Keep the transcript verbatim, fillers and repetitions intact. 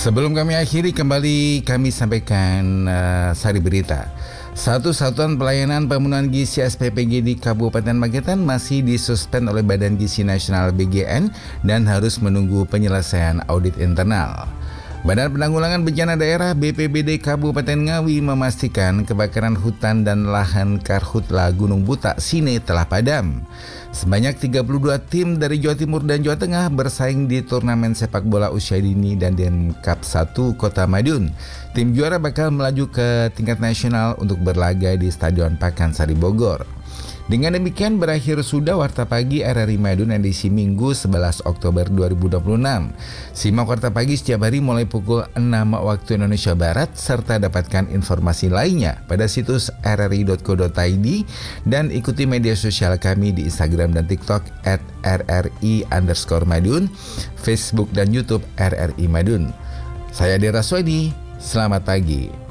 Sebelum kami akhiri, kembali kami sampaikan uh, sari berita. Satu satuan pelayanan pemenuhan gizi S P P G di Kabupaten Magetan masih disuspend oleh Badan Gizi Nasional B G N dan harus menunggu penyelesaian audit internal. Badan Penanggulangan Bencana Daerah B P B D Kabupaten Ngawi memastikan kebakaran hutan dan lahan Karhutla Gunung Butak Sine telah padam. Sebanyak tiga puluh dua tim dari Jawa Timur dan Jawa Tengah bersaing di turnamen sepak bola usia dini dan Den Cup satu Kota Madiun. Tim juara bakal melaju ke tingkat nasional untuk berlaga di Stadion Pakansari Bogor. Dengan demikian berakhir sudah Warta Pagi R R I Madiun edisi Minggu sebelas Oktober dua ribu dua puluh enam. Simak Warta Pagi setiap hari mulai pukul enam waktu Indonesia Barat serta dapatkan informasi lainnya pada situs r r i dot co dot i d dan ikuti media sosial kami di Instagram dan TikTok at r r i underscore Madiun, Facebook dan YouTube R R I Madiun. Saya Dera Swedi, selamat pagi.